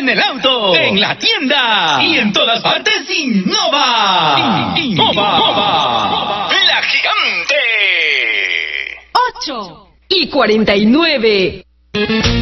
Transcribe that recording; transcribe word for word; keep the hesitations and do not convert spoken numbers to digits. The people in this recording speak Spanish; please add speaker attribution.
Speaker 1: en el auto, en la tienda y en todas partes. Innova. Innova. La gigante.
Speaker 2: ocho y cuarenta y nueve.